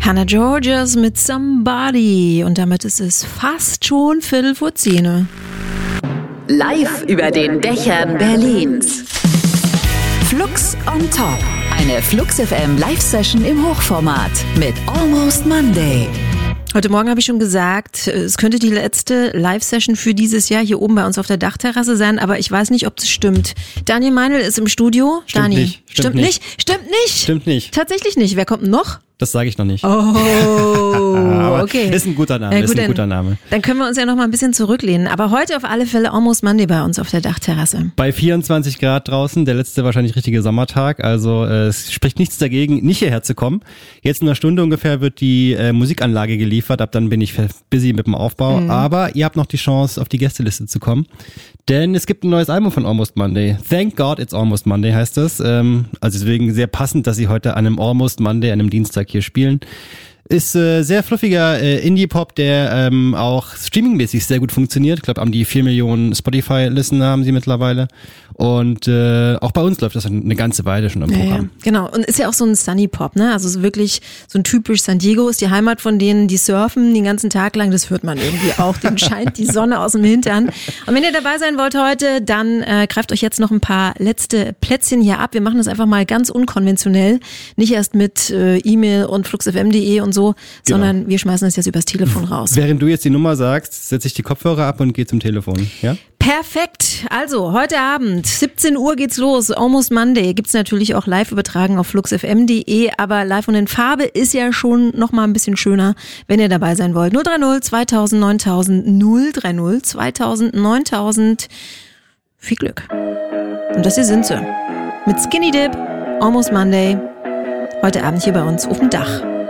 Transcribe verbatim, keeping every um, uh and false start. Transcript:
Hannah Georges mit Somebody. Und damit ist es fast schon Viertel vor zehn. Live über den Dächern Berlins. Flux on Top. Eine Flux F M Live-Session im Hochformat mit Almost Monday. Heute Morgen habe ich schon gesagt, es könnte die letzte Live-Session für dieses Jahr hier oben bei uns auf der Dachterrasse sein, aber ich weiß nicht, ob das stimmt. Daniel Meinl ist im Studio. Stimmt Dani, nicht. Stimmt, stimmt nicht. nicht? Stimmt nicht. Stimmt nicht. Tatsächlich nicht. Wer kommt denn noch? Das sage ich noch nicht. Oh, okay. Ist ein guter Name, ja, ist gut, ein guter dann, Name. Dann können wir uns ja noch mal ein bisschen zurücklehnen. Aber heute auf alle Fälle Almost Monday bei uns auf der Dachterrasse. Bei vierundzwanzig Grad draußen, der letzte wahrscheinlich richtige Sommertag. Also äh, es spricht nichts dagegen, nicht hierher zu kommen. Jetzt in einer Stunde ungefähr wird die äh, Musikanlage geliefert. Ab dann bin ich busy mit dem Aufbau. Mhm. Aber ihr habt noch die Chance, auf die Gästeliste zu kommen. Denn es gibt ein neues Album von Almost Monday. Thank God It's Almost Monday heißt es. Ähm, also deswegen sehr passend, dass sie heute an einem Almost Monday, an einem Dienstag hier spielen. Ist äh, sehr fluffiger äh, Indie-Pop, der ähm, auch streamingmäßig sehr gut funktioniert. Ich glaube, haben die vier Millionen Spotify-Listener haben sie mittlerweile. Und äh, auch bei uns läuft das eine ganze Weile schon im ja, Programm. Ja, genau. Und ist ja auch so ein Sunny-Pop, ne? Also so wirklich so ein typisch San Diego ist die Heimat von denen, die surfen den ganzen Tag lang. Das hört man irgendwie auch. Denen scheint die Sonne aus dem Hintern. Und wenn ihr dabei sein wollt heute, dann äh, greift euch jetzt noch ein paar letzte Plätzchen hier ab. Wir machen das einfach mal ganz unkonventionell. Nicht erst mit äh, E-Mail und fluxfm punkt de und so, genau, sondern wir schmeißen das jetzt übers Telefon raus. Während du jetzt die Nummer sagst, setze ich die Kopfhörer ab und gehe zum Telefon, ja? Perfekt. Also, heute Abend, siebzehn Uhr geht's los. Almost Monday. Gibt's natürlich auch live übertragen auf fluxfm punkt de, aber live und in Farbe ist ja schon noch mal ein bisschen schöner, wenn ihr dabei sein wollt. null drei null zweitausend neuntausend null drei null zweitausend neuntausend. Viel Glück. Und das hier sind sie. Mit Skinny Dip, Almost Monday. Heute Abend hier bei uns auf dem Dach.